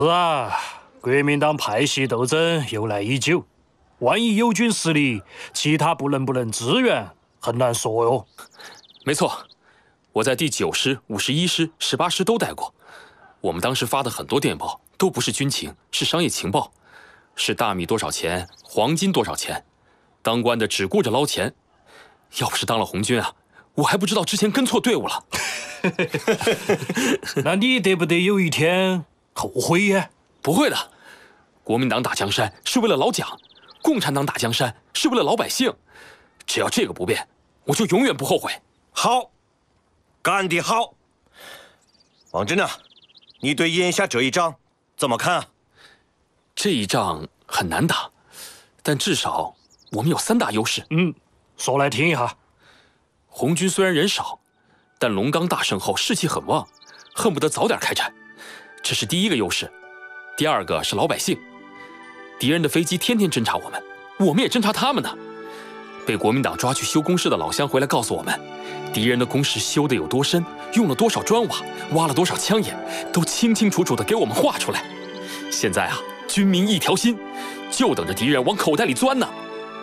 是啊，国民党派系斗争由来已久，万一友军失利，其他部能不能支援，很难说哟。 没错，我在第9师、51师、18师都待过。我们当时发的很多电报都不是军情，是商业情报，是大米多少钱，黄金多少钱。当官的只顾着捞钱，要不是当了红军啊，我还不知道之前跟错队伍了。 那你得不得有一天后悔呀？ 不会的，国民党打江山是为了老蒋，共产党打江山是为了老百姓。只要这个不变，我就永远不后悔。 好，干得好，王震啊，你对眼下这一仗怎么看啊？ 这一仗很难打，但至少我们有3大优势。 说来听一下。 红军虽然人少，但龙岗大胜后士气很旺，恨不得早点开战，这是第一个优势。第二个是老百姓，敌人的飞机天天侦察我们，我们也侦察他们呢。被国民党抓去修工事的老乡回来告诉我们，敌人的工事修得有多深，用了多少砖瓦，挖了多少枪眼，都清清楚楚地给我们画出来。现在啊，军民一条心，就等着敌人往口袋里钻呢。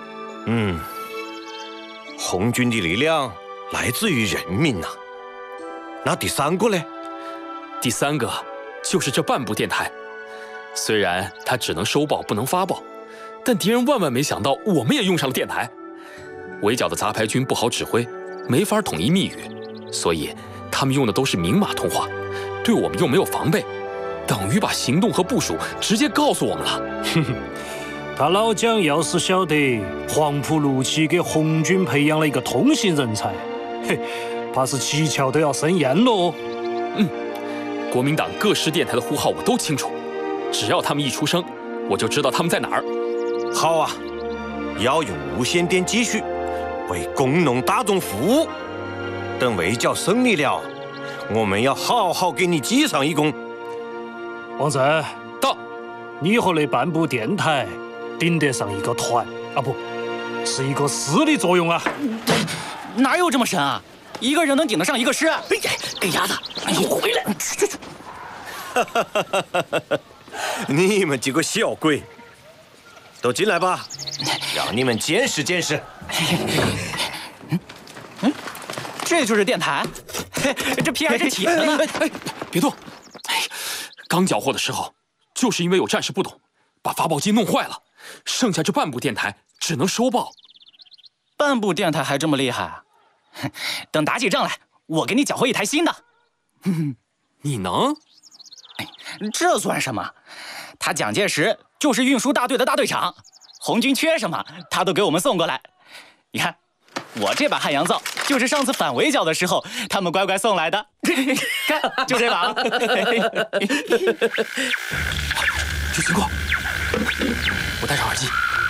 红军的力量来自于人民呐。那第3个呢？ 第3个就是这半部电台，虽然它只能收报不能发报，但敌人万万没想到我们也用上了电台。围剿的杂牌军不好指挥，没法统一密语，所以他们用的都是明码通话，对我们又没有防备，等于把行动和部署直接告诉我们了。 他老蒋要是晓得黄埔6期给红军培养了一个通信人才，怕是七窍都要生烟喽。 国民党各师电台的呼号我都清楚，只要他们一出声，我就知道他们在哪儿。 好啊，要用无线电继续为工农大众服务。等围剿胜利了，我们要好好给你记上一功。 王震， 到， 你和那半部电台顶得上一个团啊，不是一个师的作用啊。 哪有这么神啊？一个人能顶得上一个师？哎呀，给丫的，你回来！去！ 你们几个小鬼，都进来吧，让你们见识见识。 这就是电台，这皮还是铁的呢。 别动！刚缴获的时候，就是因为有战士不懂，把发报机弄坏了，剩下这半部电台只能收报。 半部电台还这么厉害？等打起仗来，我给你缴获一台新的。 你能？ 这算什么？他蒋介石就是运输大队的大队长，红军缺什么他都给我们送过来。你看，我这把汉阳造就是上次反围剿的时候他们乖乖送来的。看，就这把。 有情况，我戴上耳机。